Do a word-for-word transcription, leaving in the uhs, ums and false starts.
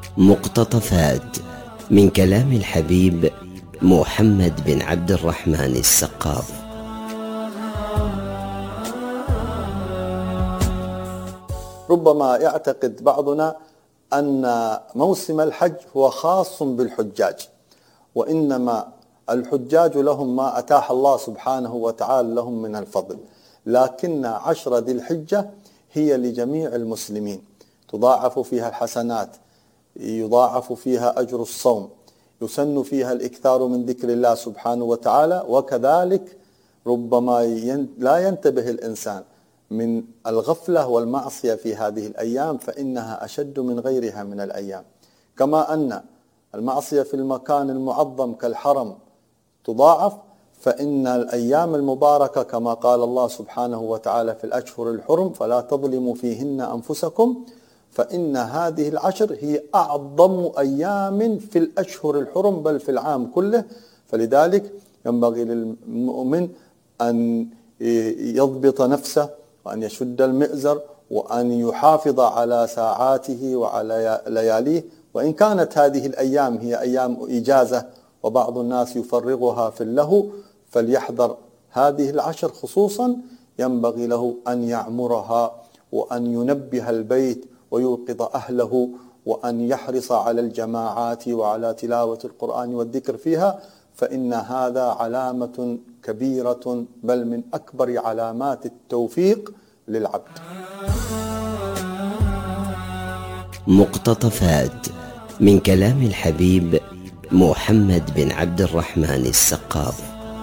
مقتطفات من كلام الحبيب محمد بن عبد الرحمن السقاف. ربما يعتقد بعضنا أن موسم الحج هو خاص بالحجاج، وإنما الحجاج لهم ما أتاح الله سبحانه وتعالى لهم من الفضل، لكن عشر ذي الحجة هي لجميع المسلمين، تضاعف فيها الحسنات، يضاعف فيها أجر الصوم، يسن فيها الإكثار من ذكر الله سبحانه وتعالى. وكذلك ربما لا ينتبه الإنسان من الغفلة والمعصية في هذه الأيام، فإنها أشد من غيرها من الأيام. كما أن المعصية في المكان المعظم كالحرم تضاعف، فإن الأيام المباركة كما قال الله سبحانه وتعالى في الأشهر الحرم فلا تظلموا فيهن أنفسكم، فإن هذه العشر هي أعظم أيام في الأشهر الحرم بل في العام كله. فلذلك ينبغي للمؤمن أن يضبط نفسه وأن يشد المئزر وأن يحافظ على ساعاته وعلى لياليه. وإن كانت هذه الأيام هي أيام إجازة وبعض الناس يفرغها في اللهو، فليحذر هذه العشر خصوصا، ينبغي له أن يعمرها وأن ينبه البيت ويوقظ أهله وأن يحرص على الجماعات وعلى تلاوة القرآن والذكر فيها، فإن هذا علامة كبيرة بل من أكبر علامات التوفيق للعبد. مقتطفات من كلام الحبيب محمد بن عبد الرحمن السقاف.